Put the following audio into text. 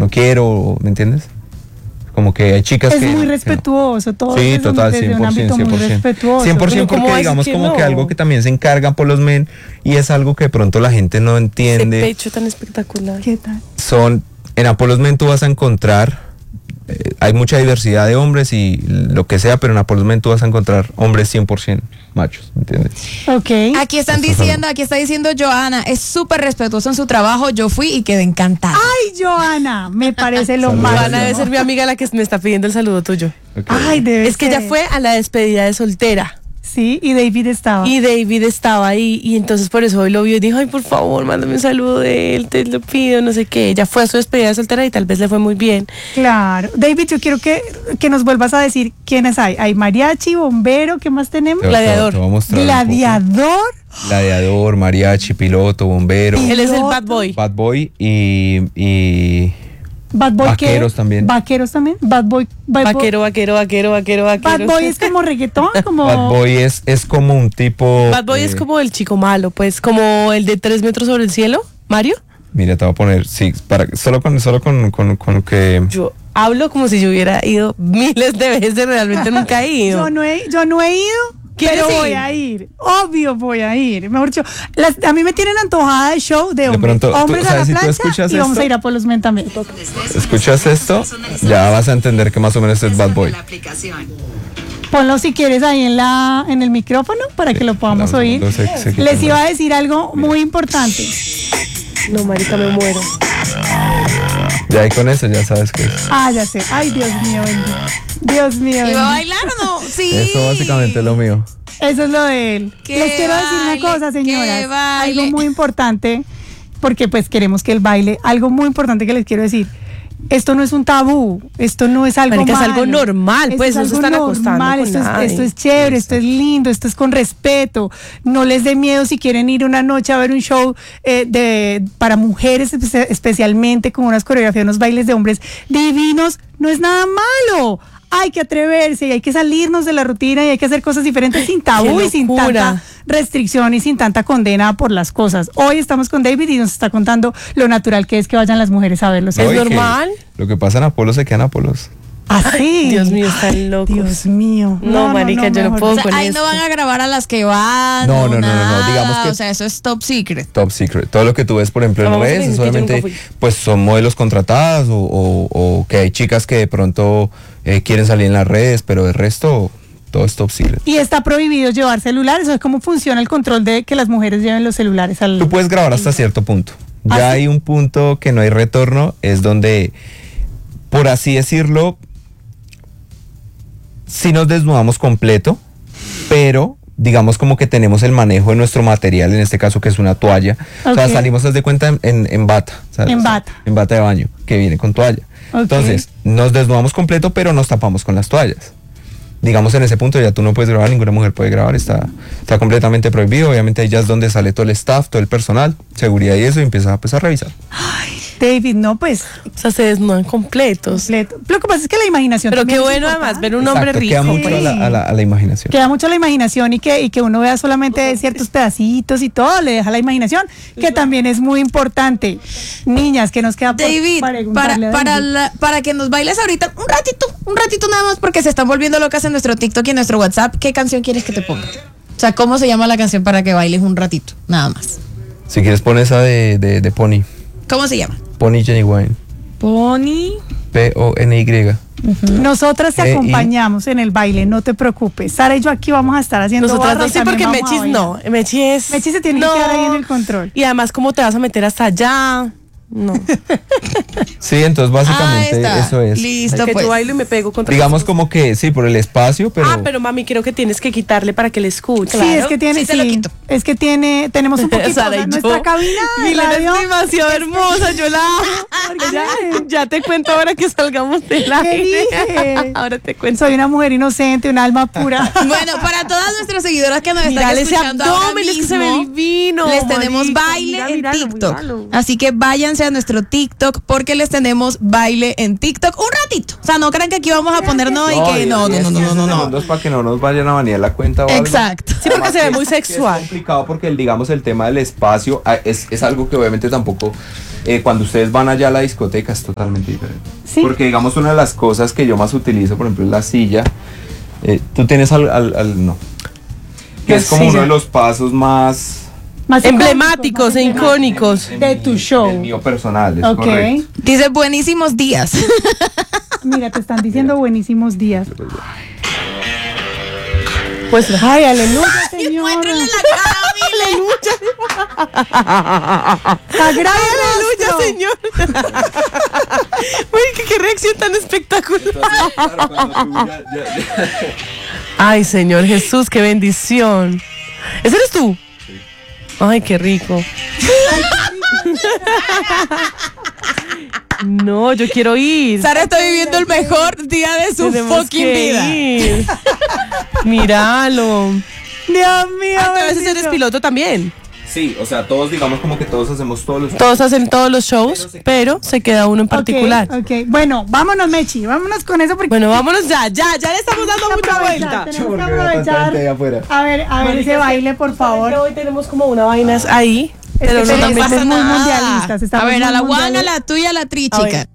no quiero, ¿me entiendes? Como que hay chicas es que... muy respetuoso, todo Sí, eso total, desde 100%, un ámbito muy 100%. respetuoso. 100% porque digamos como que algo que también se encargan por los men y es algo que de pronto la gente no entiende. Ese pecho tan espectacular. ¿Qué tal? En Apollos Men tú vas a encontrar, hay mucha diversidad de hombres y lo que sea, pero en Apollos Men tú vas a encontrar hombres 100% machos, ¿me entiendes? Ok. Aquí está diciendo Johanna, es súper respetuoso en su trabajo, yo fui y quedé encantada. Ay, Johanna, me parece lo Saludos, más. Johanna debe ser mi amiga la que me está pidiendo el saludo tuyo. Okay. Ay, debe Es que ser. ella fue a la despedida de soltera. Sí, y David estaba. Y David estaba ahí y entonces por eso hoy lo vio y dijo, ay, por favor, mándame un saludo de él, te lo pido, no sé qué. Ella fue a su despedida de soltera y tal vez le fue muy bien. Claro. David, yo quiero que nos vuelvas a decir quiénes hay. Hay mariachi, bombero, ¿qué más tenemos? Gladiador. Te voy a mostrar un Gladiador. poco. Gladiador, mariachi, piloto, bombero, Él es el bad boy. bad boy y Bad Boy. Vaqueros también. Vaqueros también. Bad Boy. Vaquero. Bad Boy es como reggaetón, como. bad boy es como un tipo... Bad boy es como el chico malo, pues, como el de 3 metros sobre el cielo, Mario. Mira, te voy a poner, sí, solo con que... Yo hablo como si yo hubiera ido miles de veces, realmente nunca he ido. Yo no he ido. ¿Quieres Pero voy ir? a ir, obvio voy a ir. Mejor dicho, a mí me tienen antojada de show de hombres. pronto, tú Hombres a la sabes si tú plancha escuchas y vamos esto. a ir a Apollos Men también. ¿Escuchas esto? Ya vas a entender que más o menos es bad boy. Ponlo si quieres ahí en el micrófono para que lo podamos Dame un oír. segundo, se quita Les iba más. a decir algo muy importante. No, marica, me muero. Ya ahí con eso ya sabes que es. Ah, ya sé. Ay, Dios mío, bendito. Dios mío, ¿Iba a bendito. bailar o no? Sí. Eso básicamente es lo mío. Eso es lo de él. Que Les quiero decir baile, una cosa, que señoras. baile. Algo muy importante, porque pues queremos que él baile. Algo muy importante que les quiero decir. Esto no es un tabú, esto no es algo Marica, es malo. algo normal, Esto pues, es no se algo están acostando normal, con esto nadie. esto es chévere, esto es lindo, esto es con respeto. No les dé miedo si quieren ir una noche a ver un show para mujeres especialmente, con unas coreografías, unos bailes de hombres divinos. No es nada malo. Hay que atreverse y hay que salirnos de la rutina y hay que hacer cosas diferentes sin tabú ¡Qué y sin locura! tanta restricción y sin tanta condena por las cosas. Hoy estamos con David y nos está contando lo natural que es que vayan las mujeres a verlos. No, ¿Es y que normal? Lo que pasa en Apolo se queda en Apolos. Así. Dios mío, están locos. Dios mío. No, marica, yo no mejor puedo. O sea, con ahí esto. no van a grabar a las que van. No, nada. digamos que- O sea, eso es top secret. Top secret. Todo lo que tú ves, por ejemplo, en Vamos a redes, fingir es que yo nunca obviamente, fui. pues son modelos contratadas o que hay chicas que de pronto quieren salir en las redes, pero el resto, todo es top secret. Y está prohibido llevar celulares. ¿O cómo funciona el control de que las mujeres lleven los celulares al... Tú puedes grabar hasta cierto punto. ¿Ah, Ya sí? hay un punto que no hay retorno, es donde, por así decirlo, sí nos desnudamos completo, pero digamos como que tenemos el manejo de nuestro material, en este caso que es una toalla. O sea, Ok. salimos, haz de cuenta, en bata. ¿sabes? En bata. En bata de baño, que viene con toalla. Ok. Entonces, nos desnudamos completo, pero nos tapamos con las toallas. Digamos, en ese punto ya tú no puedes grabar, ninguna mujer puede grabar, está completamente prohibido. Obviamente ahí ya es donde sale todo el staff, todo el personal, seguridad y eso, y empieza pues, a revisar. David, no, pues... O sea, se desnudan completos. completo. Lo que pasa es que la imaginación... Pero también qué es bueno importante. además ver un hombre Exacto, rico. queda mucho pues. a la imaginación. Queda mucho la imaginación y que uno vea solamente ciertos pedacitos y todo, le deja la imaginación, que también es muy importante. Niñas, que nos queda por David, preguntarle a David. para que nos bailes ahorita un ratito nada más, porque se están volviendo locas en nuestro TikTok y en nuestro WhatsApp. ¿Qué canción quieres que te ponga? O sea, ¿cómo se llama la canción para que bailes un ratito? Nada más. Si quieres pon esa de Pony. ¿Cómo se llama? Pony Genuine. Pony. P-O-N-Y. Nosotras te y- acompañamos en el baile, no te preocupes. Sara y yo aquí vamos a estar haciendo Nosotras barras, dos sí, porque también vamos a Mechis bailar. no. Mechi es. Mechi se tiene que quedar ahí en el control. Y además, ¿cómo te vas a meter hasta allá? No. Sí, entonces básicamente está. eso es. Listo, que pues. yo bailo y me pego contra Digamos las cosas. como que sí, por el espacio, pero... Ah, pero mami, creo que tienes que quitarle para que le escuche. Sí, es que tiene, sí te lo quito. es que tenemos un poquito, Sara o sea, y nuestra yo. cabina de Milena radio. es demasiado hermosa, yo la amo. Ya te cuento ahora que salgamos del aire. dije? Ahora te cuento. Soy una mujer inocente, un alma pura. Bueno, para todas nuestras seguidoras que nos están Mírale ese escuchando ahora abdomen, es que se ve divino. les tenemos marica, baile mira, en míralo, TikTok. míralo. Así que váyanse a nuestro TikTok porque les tenemos baile en TikTok un ratito. O sea, no crean que aquí vamos a ponernos y que no. segundos para que no nos vayan a banear la cuenta o algo. Exacto. Sí, porque se ve muy Que sexual. Es complicado porque el tema del espacio es algo que obviamente tampoco cuando ustedes van allá a la discoteca es totalmente diferente. Sí. Porque digamos una de las cosas que yo más utilizo, por ejemplo, es la silla. Tú tienes no. Que La es como silla. uno de los pasos más Emblemáticos e icónicos. De tu show. el mío personal, es Ok. correcto. Dice buenísimos días. Mira, te están diciendo buenísimos días. Pues, Ay, aleluya, señora. Muéstrenle la cara, Sagrado aleluya, rostro. señor. Uy, qué reacción tan espectacular. Ay, Señor Jesús, qué bendición. ¿Ese eres tú? Ay, qué rico. No, yo quiero ir. Sara está viviendo el mejor día de su Tenemos fucking que vida. ir. Míralo. Dios mío. Ah, tú a veces bendito. eres piloto también. Sí, o sea, todos digamos como que todos hacemos todos los Todos hacen todos los shows, pero se queda uno en particular. Ok. Bueno, vámonos, Mechi. Vámonos con eso porque Bueno, vámonos ya le estamos dando mucha vuelta. Tenemos que Porque veo tanta aprovechar. gente ahí afuera. A ver ese baile, por favor. Hoy tenemos como una vaina ahí. Es Pero que no estamos también muy mundialistas. A estamos ver, a muy la Juana, a mundialistas. la tuya, a la tri, A ver. chica.